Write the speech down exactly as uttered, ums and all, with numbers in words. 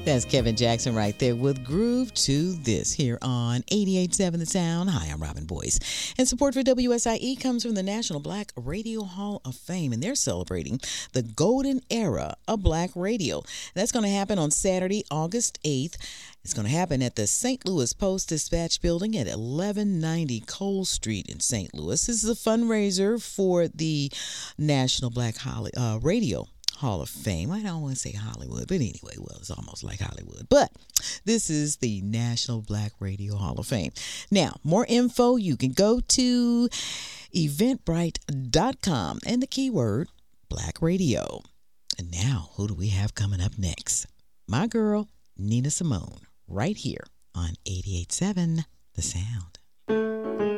That's Kevin Jackson right there with Groove to This here on eighty-eight point seven The Sound. Hi, I'm Robin Boyce. And support for W S I E comes from the National Black Radio Hall of Fame, and they're celebrating the golden era of black radio. That's going to happen on Saturday, August eighth. It's going to happen at the Saint Louis Post-Dispatch Building at eleven ninety Cole Street in Saint Louis. This is a fundraiser for the National Black Holly, uh, Radio Hall of Fame. I don't want to say Hollywood, but anyway, well, it's almost like Hollywood. But this is the National Black Radio Hall of Fame. Now, more info, you can go to eventbrite dot com and the keyword Black Radio. And now, who do we have coming up next? My girl, Nina Simone, right here on eighty-eight point seven The Sound.